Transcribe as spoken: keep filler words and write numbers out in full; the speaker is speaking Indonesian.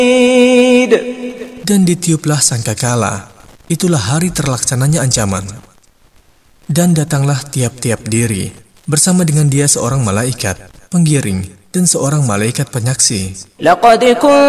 Dan ditiuplah sangkakala, itulah hari terlaksananya ancaman. Dan datanglah tiap-tiap diri, bersama dengan dia seorang malaikat, penggiring, dan seorang malaikat penyaksi.